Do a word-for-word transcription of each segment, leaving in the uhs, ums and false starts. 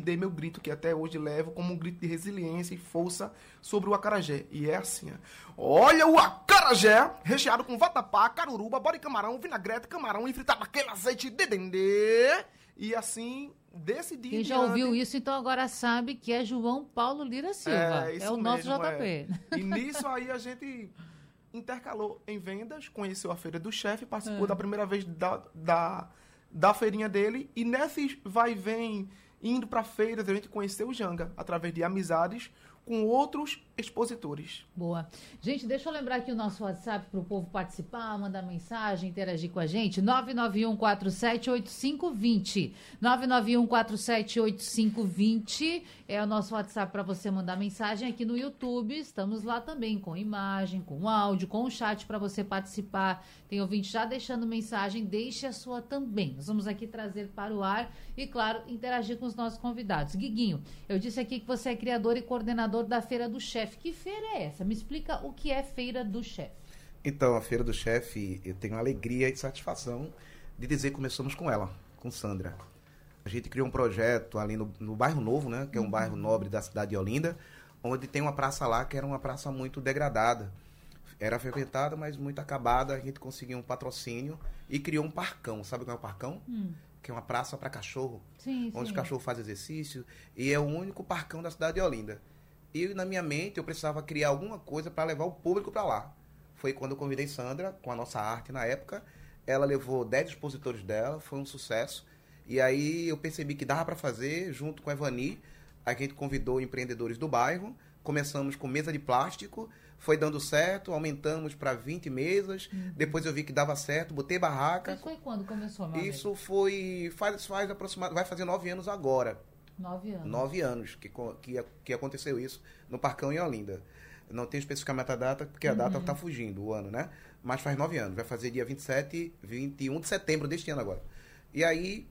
dei meu grito, que até hoje levo como um grito de resiliência e força sobre o acarajé. E é assim, ó. Olha o acarajé, recheado com vatapá, caruruba, bode camarão, vinagrete, camarão e fritado naquele azeite de dendê. E assim, desse dia Quem em já diante, ouviu isso, então agora sabe que é João Paulo Lira Silva. É, É, isso o nosso mesmo, J P. é. E nisso aí a gente intercalou em vendas, conheceu a Feira do Chefe, participou É. da primeira vez da, da, da feirinha dele. E nesses vai e vem, indo para feiras, a gente conheceu o Janga, através de amizades com outros expositores. Boa. Gente, deixa eu lembrar aqui o nosso WhatsApp para o povo participar, mandar mensagem, interagir com a gente. nove nove um quatro sete oito cinco dois zero. nove nove um quatro sete oito cinco dois zero é o nosso WhatsApp para você mandar mensagem. Aqui no YouTube estamos lá também com imagem, com áudio, com o chat para você participar. Tem ouvinte já deixando mensagem, deixe a sua também. Nós vamos aqui trazer para o ar e, claro, interagir com os nossos convidados. Guiguinho, eu disse aqui que você é criador e coordenador da Feira do Chefe. Que feira é essa? Me explica o que é Feira do Chefe. Então, a Feira do Chefe, eu tenho alegria e satisfação de dizer que começamos com ela, com Sandra. A gente criou um projeto ali no, no Bairro Novo, né, que é um uhum. bairro nobre da cidade de Olinda, onde tem uma praça lá que era uma praça muito degradada. Era frequentada, mas muito acabada. A gente conseguiu um patrocínio e criou um parcão. Sabe o que é um parcão? Hum. Que é uma praça para cachorro, sim, onde sim. os cachorros fazem exercício. E é o único parcão da cidade de Olinda. E na minha mente eu precisava criar alguma coisa para levar o público para lá. Foi quando eu convidei Sandra, com a nossa arte na época. Ela levou dez expositores dela, foi um sucesso. E aí eu percebi que dava para fazer, junto com a Evani. A gente convidou empreendedores do bairro. Começamos com mesa de plástico, foi dando certo, aumentamos para vinte mesas. Uhum. Depois eu vi que dava certo, botei barraca. Isso foi quando começou, meu Isso amigo? foi, faz, faz aproximadamente, vai fazer nove anos agora. Nove anos. Nove anos que, que, que aconteceu isso no Parcão em Olinda. Não tenho especificamente a data, porque a uhum. data está fugindo, o ano, né? Mas faz nove anos, vai fazer dia vinte e sete, vinte e um de setembro deste ano agora. E aí,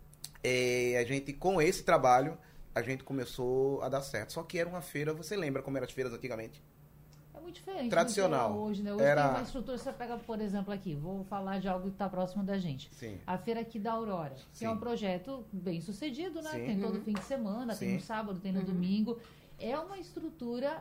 é, a gente, com esse trabalho, a gente começou a dar certo. Só que era uma feira, você lembra como eram as feiras antigamente? É muito diferente. Tradicional. Do que hoje, né? Hoje era... tem uma estrutura, você pega, por exemplo, aqui, vou falar de algo que está próximo da gente. Sim. A feira aqui da Aurora, que Sim. é um projeto bem sucedido, né? Sim. Tem todo uhum. fim de semana, Sim. tem no sábado, tem no uhum. domingo. É uma estrutura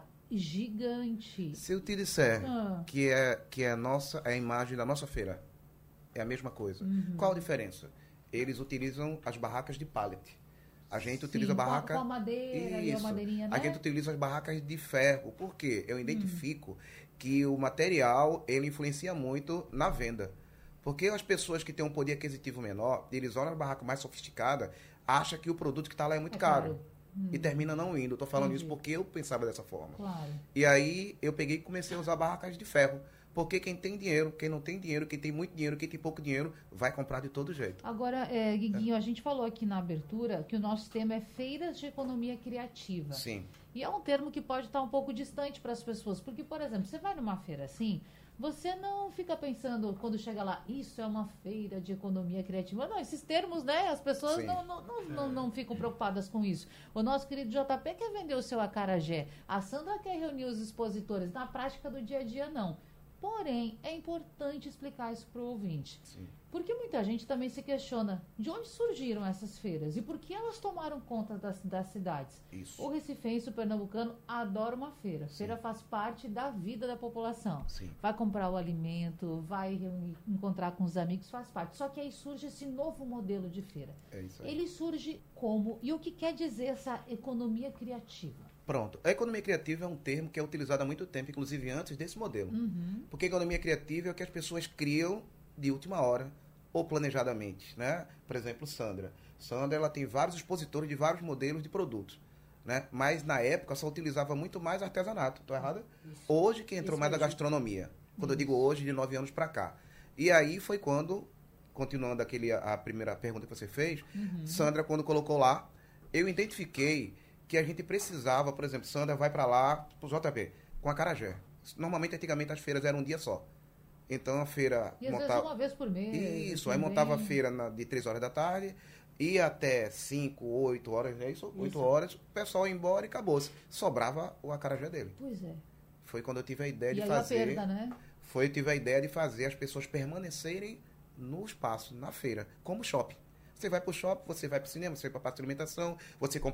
gigante. Se eu te disser ah. que, é, que é a, nossa, é a imagem da nossa feira, é a mesma coisa. Uhum. Qual a diferença? Eles utilizam as barracas de pallet. A gente Sim, utiliza barraca... com a madeira e a madeirinha, né? A gente utiliza as barracas de ferro. Por quê? Eu identifico hum. que o material, ele influencia muito na venda. Porque as pessoas que têm um poder aquisitivo menor, eles olham a barraca mais sofisticada, acham que o produto que está lá é muito é caro. caro. Hum. E termina não indo. Estou falando Entendi. isso porque eu pensava dessa forma. Claro. E aí, eu peguei e comecei a usar barracas de ferro. Porque quem tem dinheiro, quem não tem dinheiro, quem tem muito dinheiro, quem tem pouco dinheiro, vai comprar de todo jeito. Agora, é, Guiguinho, é. a gente falou aqui na abertura que o nosso tema é Feiras de Economia Criativa. Sim. E é um termo que pode estar um pouco distante para as pessoas. Porque, por exemplo, você vai numa feira assim, você não fica pensando, quando chega lá, isso é uma feira de economia criativa. Não, esses termos, né? As pessoas não, não, não, não, não ficam preocupadas com isso. O nosso querido J P quer vender o seu acarajé. A Sandra quer reunir os expositores. Na prática do dia a dia, não. Porém, é importante explicar isso para o ouvinte. Sim. Porque muita gente também se questiona de onde surgiram essas feiras e por que elas tomaram conta das, das cidades. Isso. O recifense, o pernambucano, adora uma feira. Sim. Feira faz parte da vida da população. Sim. Vai comprar o alimento, vai reunir, encontrar com os amigos, faz parte. Só que aí surge esse novo modelo de feira. É isso aí. Ele surge como? E o que quer dizer essa economia criativa? Pronto. A economia criativa é um termo que é utilizado há muito tempo, inclusive antes desse modelo. Uhum. Porque a economia criativa é o que as pessoas criam de última hora ou planejadamente, né? Por exemplo, Sandra. Sandra, ela tem vários expositores de vários modelos de produtos, né? Mas na época só utilizava muito mais artesanato. Estou errada? Isso. Hoje que entrou Isso mais mesmo. a gastronomia. Quando Isso. eu digo hoje, de nove anos para cá. E aí foi quando, continuando aquele, a primeira pergunta que você fez, uhum. Sandra, quando colocou lá, eu identifiquei que a gente precisava, por exemplo, Sandra vai para lá, pro J P, com acarajé. Normalmente, antigamente, as feiras eram um dia só. Então, a feira... E às montava... vezes uma vez por mês. Isso, aí montava a feira na, de três horas da tarde, ia até cinco, oito horas, é isso? oito horas, o pessoal ia embora e acabou-se. Sobrava o acarajé dele. Pois é. Foi quando eu tive a ideia e de aí fazer... a perda, né? Foi, eu tive a ideia de fazer as pessoas permanecerem no espaço, na feira, como shopping. Você vai para o shopping, você vai para o cinema, você vai para a parte de alimentação, você compra